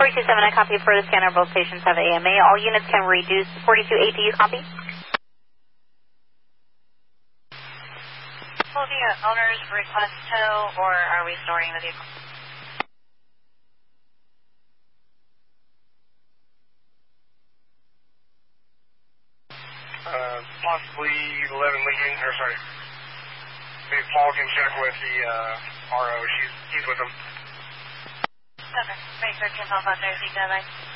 427, I copy for the scanner. Both patients have AMA. All units can reduce 4280, you copy? Will the owners request tow, or are we storing the vehicle? Possibly 11 Lincoln, or sorry. Maybe Paul can check with the RO. He's with them. Okay. Make sure 10 Alpha 0,